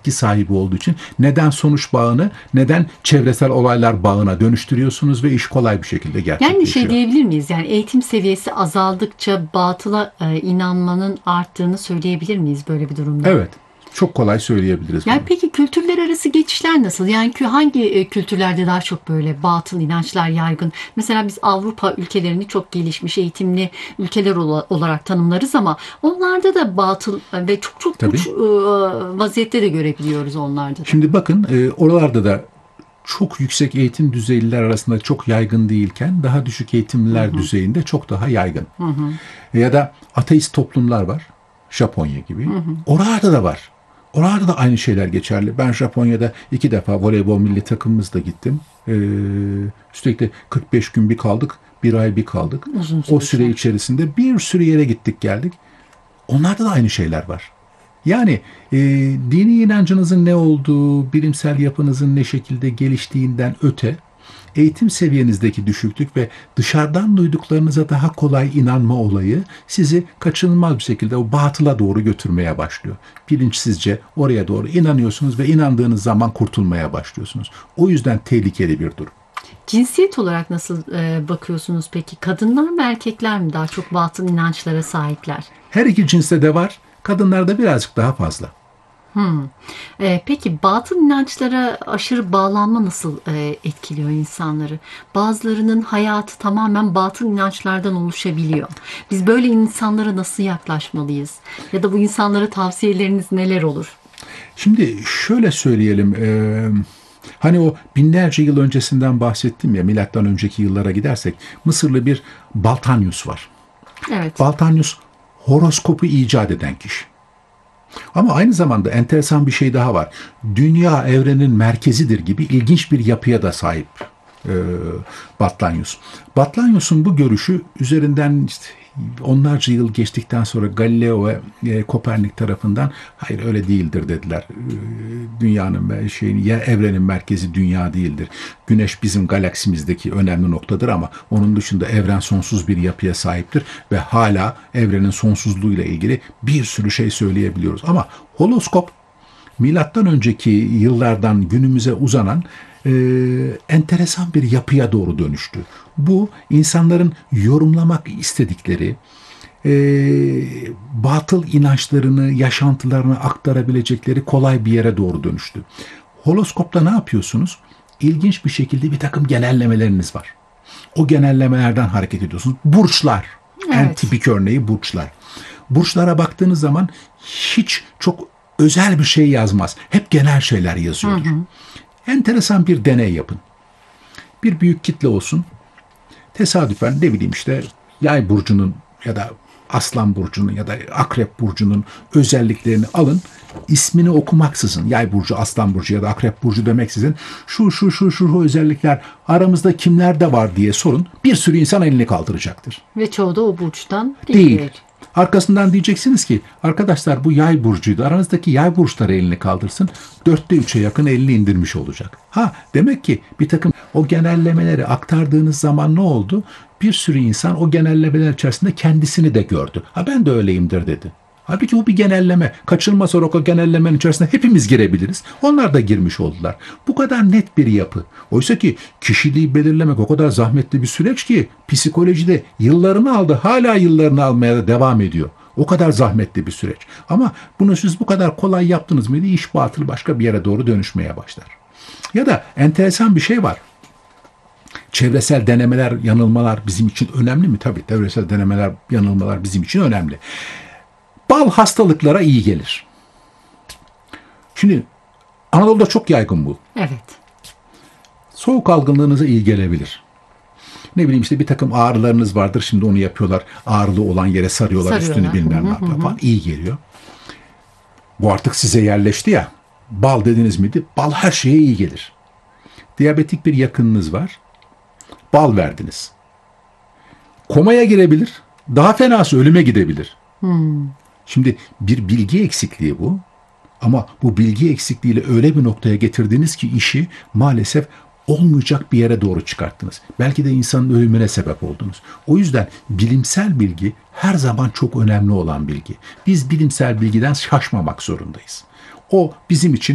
etki sahibi olduğu için neden sonuç bağını, neden çevresel olaylar bağına dönüştürüyorsunuz ve iş kolay bir şekilde gerçekleşiyor. Yani şey diyebilir miyiz? Yani eğitim seviyesi azaldıkça batıla inanmanın arttığını söyleyebilir miyiz böyle bir durumda? Evet. Çok kolay söyleyebiliriz Yani bunu. peki kültürler arası geçişler nasıl? Yani hangi kültürlerde daha çok böyle batıl inançlar yaygın? Mesela biz Avrupa ülkelerini çok gelişmiş eğitimli ülkeler olarak tanımlarız ama onlarda da batıl ve çok Tabii. uç vaziyette de görebiliyoruz onlarda da. Şimdi bakın oralarda da çok yüksek eğitim düzeyliler arasında çok yaygın değilken daha düşük eğitimliler düzeyinde çok daha yaygın. Ya da ateist toplumlar var. Japonya gibi. Oralarda da var. Oralarda da aynı şeyler geçerli. Ben Japonya'da 2 defa voleybol milli takımımızla gittim. Üstelik 45 gün bir kaldık. 1 ay bir kaldık. Uzun O süre. süre içerisinde bir sürü yere gittik geldik. Onlarda da aynı şeyler var. Yani dini inancınızın ne olduğu, bilimsel yapınızın ne şekilde geliştiğinden öte, eğitim seviyenizdeki düşüklük ve dışarıdan duyduklarınıza daha kolay inanma olayı sizi kaçınılmaz bir şekilde o batıla doğru götürmeye başlıyor. Bilinçsizce oraya doğru inanıyorsunuz ve inandığınız zaman kurtulmaya başlıyorsunuz. O yüzden tehlikeli bir durum. Cinsiyet olarak nasıl bakıyorsunuz peki? Kadınlar mı erkekler mi daha çok batıl inançlara sahipler? Her iki cinste de var. Kadınlarda birazcık daha fazla. Peki batıl inançlara aşırı bağlanma nasıl etkiliyor insanları? Bazılarının hayatı tamamen batıl inançlardan oluşabiliyor. Biz böyle insanlara nasıl yaklaşmalıyız? Ya da bu insanlara tavsiyeleriniz neler olur? Şimdi şöyle söyleyelim. Hani o binlerce yıl öncesinden bahsettim ya, milattan önceki yıllara gidersek Mısırlı bir Baltanius var. Evet. Baltanius horoskopu icat eden kişi. Ama aynı zamanda enteresan bir şey daha var. Dünya evrenin merkezidir gibi ilginç bir yapıya da sahip Batlamyus. Batlamyus'un bu görüşü üzerinden işte onlarca yıl geçtikten sonra Galileo ve Kopernik tarafından hayır öyle değildir dediler. Dünyanın evrenin merkezi dünya değildir. Güneş bizim galaksimizdeki önemli noktadır ama onun dışında evren sonsuz bir yapıya sahiptir ve hala evrenin sonsuzluğuyla ilgili bir sürü şey söyleyebiliyoruz. Ama horoskop milattan önceki yıllardan günümüze uzanan enteresan bir yapıya doğru dönüştü. Bu insanların yorumlamak istedikleri, batıl inançlarını, yaşantılarını aktarabilecekleri kolay bir yere doğru dönüştü. Horoskopta ne yapıyorsunuz? İlginç bir şekilde bir takım genellemeleriniz var. O genellemelerden hareket ediyorsunuz. Burçlar, en Evet. tipik örneği burçlar. Burçlara baktığınız zaman hiç çok özel bir şey yazmaz. Hep genel şeyler yazıyordur. Enteresan bir deney yapın. Bir büyük kitle olsun. Tesadüfen ne bileyim işte Yay burcunun ya da Aslan burcunun ya da Akrep burcunun özelliklerini alın. İsmini okumaksızın Yay burcu, Aslan burcu ya da Akrep burcu demeksizin şu özellikler aramızda kimlerde var diye sorun. Bir sürü insan elini kaldıracaktır. Ve çoğu da o burçtan Değil. değil. Arkasından diyeceksiniz ki arkadaşlar bu Yay burcuydu. Aranızdaki Yay burçları elini kaldırsın. 3'e yakın elini indirmiş olacak. Demek ki bir takım o genellemeleri aktardığınız zaman ne oldu? Bir sürü insan o genellemeler içerisinde kendisini de gördü. Ben de öyleyimdir dedi. Halbuki bu bir genelleme. Kaçınılmaz olarak o genellemenin içerisine hepimiz girebiliriz. Onlar da girmiş oldular. Bu kadar net bir yapı. Oysa ki kişiliği belirlemek o kadar zahmetli bir süreç ki psikolojide yıllarını aldı. Hala yıllarını almaya da devam ediyor. O kadar zahmetli bir süreç. Ama bunu siz bu kadar kolay yaptınız mıydı? İş batıl başka bir yere doğru dönüşmeye başlar. Ya da enteresan bir şey var. Çevresel denemeler, yanılmalar bizim için önemli mi? Tabii çevresel denemeler, yanılmalar bizim için önemli. Bal hastalıklara iyi gelir. Şimdi Anadolu'da çok yaygın bu. Evet. Soğuk algınlığınıza iyi gelebilir. Ne bileyim işte bir takım ağrılarınız vardır. Şimdi onu yapıyorlar. Ağrılı olan yere sarıyorlar. Üstünü bilmem ne yapıyor falan. İyi geliyor. Bu artık size yerleşti ya. Bal dediniz miydi? Bal her şeye iyi gelir. Diyabetik bir yakınınız var. Bal verdiniz. Komaya girebilir. Daha fenası ölüme gidebilir. Şimdi bir bilgi eksikliği bu. Ama bu bilgi eksikliğiyle öyle bir noktaya getirdiniz ki işi maalesef olmayacak bir yere doğru çıkarttınız. Belki de insanın ölümüne sebep oldunuz. O yüzden bilimsel bilgi her zaman çok önemli olan bilgi. Biz bilimsel bilgiden şaşmamak zorundayız. O bizim için